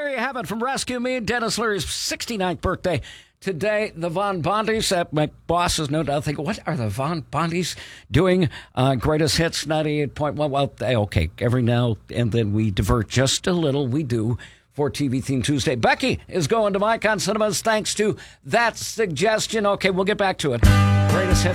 there you have it from Rescue Me, Dennis Leary's 69th birthday. Today, the Von Bondies, my boss is no doubt thinking, what are the Von Bondies doing? Greatest Hits 98.1. Well, okay, every now and then we divert just a little. We do for TV Theme Tuesday. Becky is going to Icon Cinemas thanks to that suggestion. Okay, we'll get back to it. Greatest Hits.